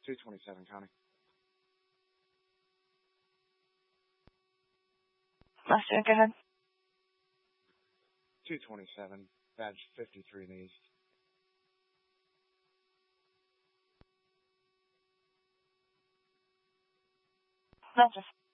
227, Connie. Mustang, go ahead. 227, badge 53 in the east. Roger.